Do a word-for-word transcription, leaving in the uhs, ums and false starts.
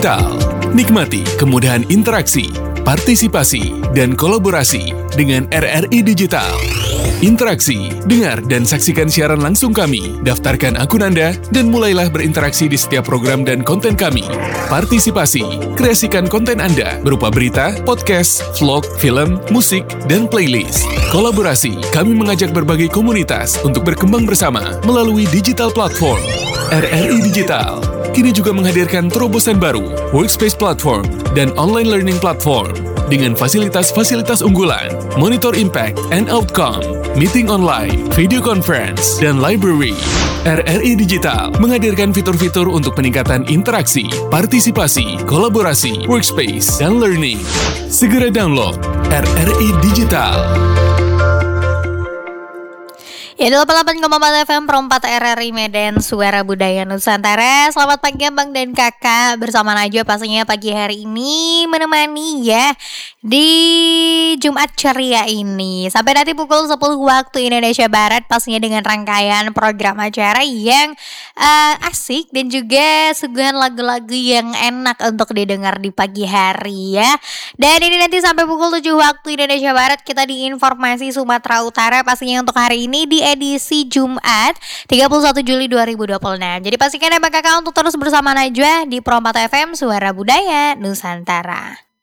Digital. Nikmati kemudahan interaksi, partisipasi, dan kolaborasi dengan R R I Digital. Interaksi, dengar dan saksikan siaran langsung kami, daftarkan akun Anda, dan mulailah berinteraksi di setiap program dan konten kami. Partisipasi, kreasikan konten Anda berupa berita, podcast, vlog, film, musik, dan playlist. Kolaborasi, kami mengajak berbagai komunitas untuk berkembang bersama melalui digital platform. R R I Digital kini juga menghadirkan terobosan baru, workspace platform, dan online learning platform dengan fasilitas-fasilitas unggulan, monitor impact and outcome, meeting online, video conference, dan library. R R I Digital menghadirkan fitur-fitur untuk peningkatan interaksi, partisipasi, kolaborasi, workspace, dan learning. Segera download R R I Digital. Ya, delapan puluh delapan koma empat F M Perempat R R I Medan, Suara Budaya Nusantara. Selamat pagi Abang dan Kakak, bersama Najwa pastinya pagi hari ini menemani ya di Jumat ceria ini. Sampai nanti pukul sepuluh waktu Indonesia Barat, pastinya dengan rangkaian program acara yang uh, asik dan juga suguhan lagu-lagu yang enak untuk didengar di pagi hari ya. Dan ini nanti sampai pukul tujuh waktu Indonesia Barat kita di Informasi Sumatera Utara, pastinya untuk hari ini di edisi Jumat tiga puluh satu Juli dua ribu dua puluh enam. Jadi pastikan ya Bang Kakak untuk terus bersama Najwa di Perempat F M Suara Budaya Nusantara.